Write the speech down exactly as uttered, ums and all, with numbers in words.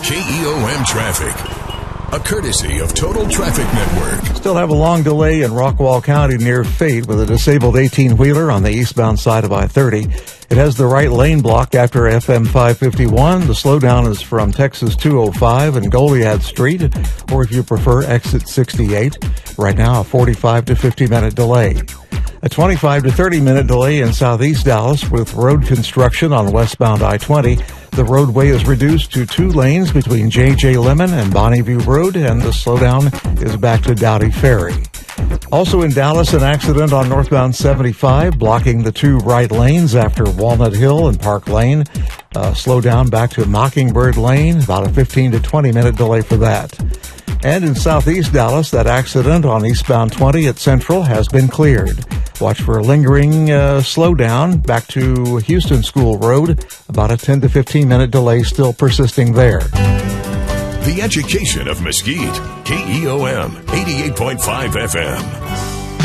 K E O M traffic. A courtesy of Total Traffic Network. Still have a long delay in Rockwall County near Fate with a disabled eighteen-wheeler on the eastbound side of I thirty. It has the right lane blocked after F M five fifty-one. The slowdown is from Texas two oh five and Goliad Street, or if you prefer, exit sixty-eight. Right now, a forty-five to fifty minute delay. A twenty-five to thirty minute delay in southeast Dallas with road construction on westbound I twenty. The roadway is reduced to two lanes between J J Lemon and Bonneview Road, and the slowdown is back to Dowdy Ferry. Also in Dallas, an accident on northbound seventy-five blocking the two right lanes after Walnut Hill and Park Lane. Uh, slow down back to Mockingbird Lane, about a fifteen to twenty minute delay for that. And in southeast Dallas, that accident on eastbound twenty at Central has been cleared. Watch for a lingering uh, slowdown back to Houston School Road, about a ten to fifteen minute delay still persisting there. The education of Mesquite, K E O M eighty-eight point five F M.